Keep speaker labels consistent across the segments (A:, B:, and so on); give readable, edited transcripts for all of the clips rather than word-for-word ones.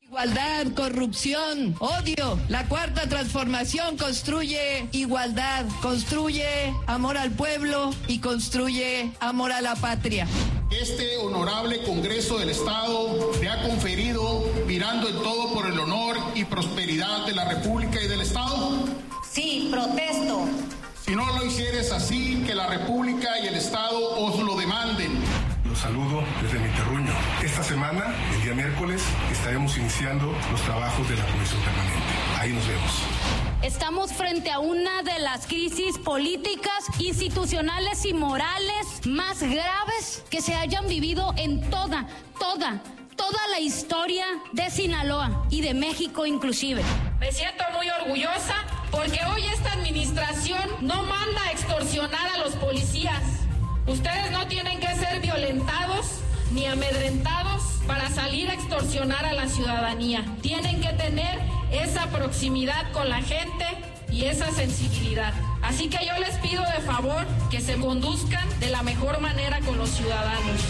A: Igualdad, corrupción, odio. La cuarta transformación construye igualdad, construye amor al pueblo y construye amor a la patria.
B: Este honorable Congreso del Estado le ha conferido, mirando en todo por el honor y prosperidad de la República y del Estado.
C: Sí, protesto.
B: Si no lo hicieres así, que la República y el Estado os lo demanden.
D: Los saludo desde mi terruño. Esta semana, el día miércoles, estaremos iniciando los trabajos de la Comisión Permanente. Ahí nos vemos.
E: Estamos frente a una de las crisis políticas, institucionales y morales más graves que se hayan vivido en toda la historia de Sinaloa y de México inclusive.
F: Me siento muy orgullosa porque hoy esta administración no manda a extorsionar a los policías. Ustedes no tienen que ser violentados ni amedrentados para salir a extorsionar a la ciudadanía. Tienen que tener esa proximidad con la gente y esa sensibilidad. Así que yo les pido de favor que se conduzcan de la mejor manera con los ciudadanos.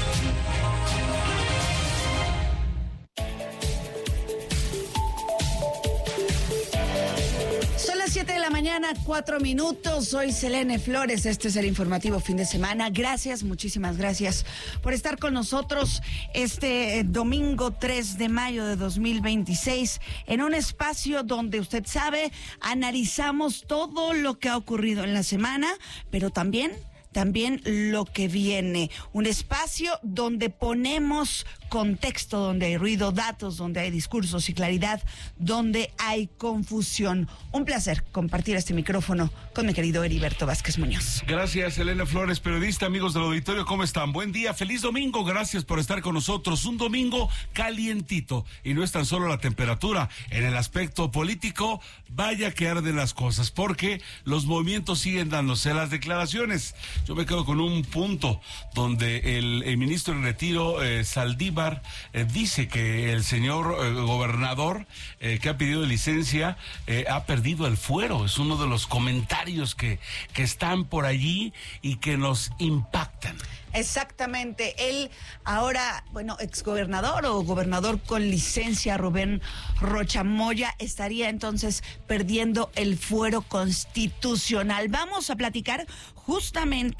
G: Son las 7 de la mañana, 4 minutos. Soy Selene Flores. Este es el informativo fin de semana. Gracias, muchísimas gracias por estar con nosotros este domingo 3 de mayo de 2026 en un espacio donde usted sabe, analizamos todo lo que ha ocurrido en la semana, pero también lo que viene. Un espacio donde ponemos contexto, donde hay ruido, datos, donde hay discursos y claridad, donde hay confusión. Un placer compartir este micrófono con mi querido Heriberto Vázquez Muñoz.
H: Gracias, Elena Flores, periodista, amigos del auditorio, ¿cómo están? Buen día, feliz domingo, gracias por estar con nosotros. Un domingo calientito, y no es tan solo la temperatura, en el aspecto político, vaya que arden las cosas, porque los movimientos siguen dándose. Las declaraciones, yo me quedo con un punto donde el ministro en retiro, Saldívar, dice que el señor gobernador que ha pedido licencia ha perdido el fuero. Es uno de los comentarios que están por allí y que nos impactan.
G: Exactamente, él ahora, exgobernador o gobernador con licencia, Rubén Rocha Moya, estaría entonces perdiendo el fuero constitucional. Vamos a platicar justamente